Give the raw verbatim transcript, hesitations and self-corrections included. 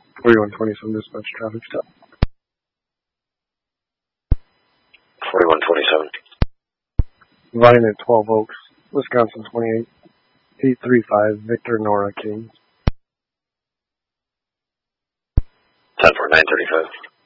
forty-one twenty-seven dispatch traffic stop. forty-one twenty-seven. Vine at twelve Oaks, Wisconsin twenty-eight, eight three five, Victor Nora King. ten four nine thirty-five.